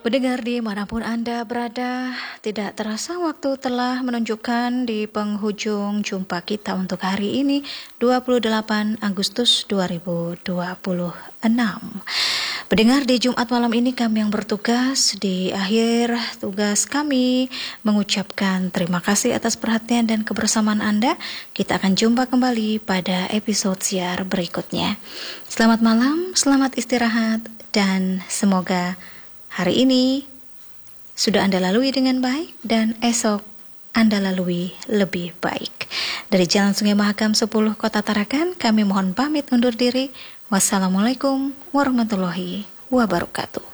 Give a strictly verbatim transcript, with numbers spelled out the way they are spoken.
Pendengar dimanapun Anda berada, tidak terasa waktu telah menunjukkan di penghujung jumpa kita untuk hari ini, dua puluh delapan Agustus dua ribu dua puluh enam. Pendengar, di Jumat malam ini kami yang bertugas, di akhir tugas kami mengucapkan terima kasih atas perhatian dan kebersamaan Anda. Kita akan jumpa kembali pada episode siar berikutnya. Selamat malam, selamat istirahat, dan semoga hari ini sudah Anda lalui dengan baik dan esok Anda lalui lebih baik. Dari Jalan Sungai Mahakam sepuluh Kota Tarakan, kami mohon pamit undur diri. Wassalamualaikum warahmatullahi wabarakatuh.